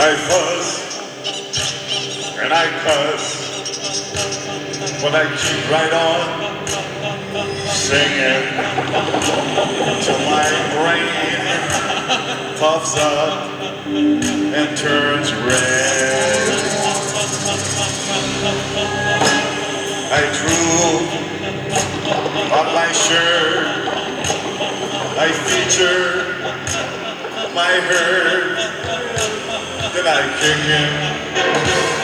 I fuss and I cuss, but I keep right on singing till my brain puffs up and turns red. I drool on my shirt, I feature my herd, then I kick him